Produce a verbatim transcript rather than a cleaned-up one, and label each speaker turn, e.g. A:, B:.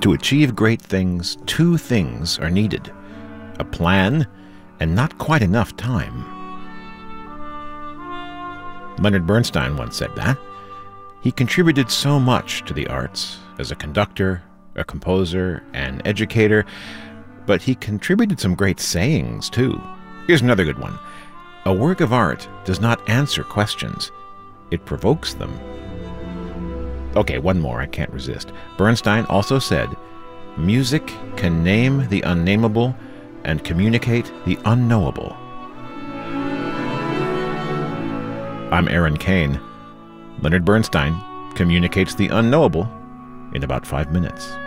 A: To achieve great things, two things are needed: a plan and not quite enough time. Leonard Bernstein once said that. He contributed so much to the arts as a conductor, a composer, an educator, but he contributed some great sayings, too. Here's another good one. A work of art does not answer questions. It provokes them. Okay, one more, I can't resist. Bernstein also said, "Music can name the unnameable and communicate the unknowable." I'm Aaron Kane. Leonard Bernstein communicates the unknowable in about five minutes.